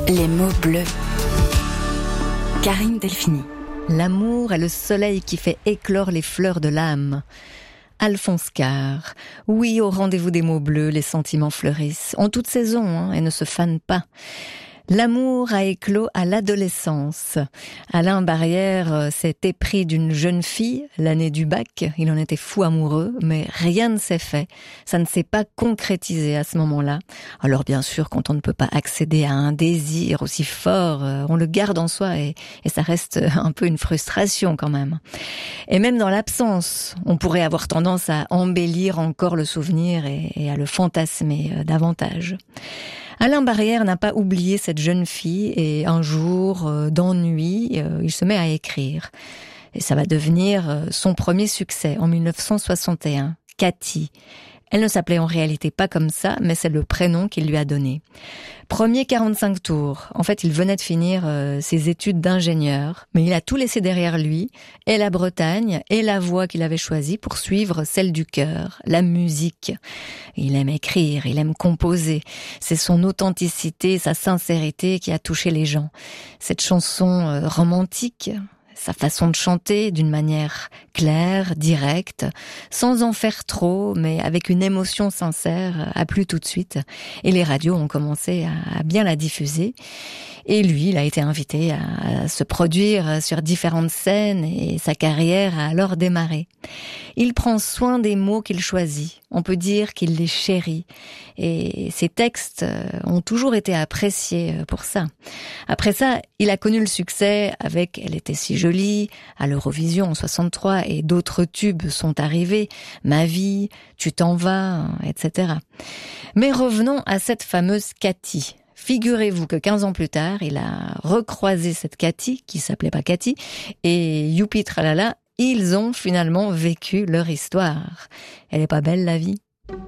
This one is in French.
Les mots bleus. Karine Delphini. L'amour est le soleil qui fait éclore les fleurs de l'âme. Alphonse Karr. Oui, au rendez-vous des mots bleus, les sentiments fleurissent. En toute saison, et ne se fanent pas. L'amour a éclos à l'adolescence. Alain Barrière s'est épris d'une jeune fille l'année du bac. Il en était fou amoureux, mais rien ne s'est fait. Ça ne s'est pas concrétisé à ce moment-là. Alors bien sûr, quand on ne peut pas accéder à un désir aussi fort, on le garde en soi et ça reste un peu une frustration quand même. Et même dans l'absence, on pourrait avoir tendance à embellir encore le souvenir et à le fantasmer davantage. Alain Barrière n'a pas oublié cette jeune fille et un jour, d'ennui, il se met à écrire. Et ça va devenir son premier succès en 1961, Cathy. Elle ne s'appelait en réalité pas comme ça, mais c'est le prénom qu'il lui a donné. Premier 45 tours. En fait, il venait de finir ses études d'ingénieur, mais il a tout laissé derrière lui, et la Bretagne, et la voie qu'il avait choisie pour suivre celle du cœur, la musique. Il aime écrire, il aime composer. C'est son authenticité, sa sincérité qui a touché les gens. Cette chanson romantique, sa façon de chanter d'une manière claire, directe, sans en faire trop, mais avec une émotion sincère, a plu tout de suite. Et les radios ont commencé à bien la diffuser. Et lui, il a été invité à se produire sur différentes scènes et sa carrière a alors démarré. Il prend soin des mots qu'il choisit. On peut dire qu'il les chérit. Et ses textes ont toujours été appréciés pour ça. Après ça, il a connu le succès avec Elle était si jolie, à l'Eurovision en 63, et d'autres tubes sont arrivés. Ma vie, Tu t'en vas, etc. Mais revenons à cette fameuse Cathy. Figurez-vous que 15 ans plus tard, il a recroisé cette Cathy, qui s'appelait pas Cathy, et youpi tralala, ils ont finalement vécu leur histoire. Elle est pas belle la vie ?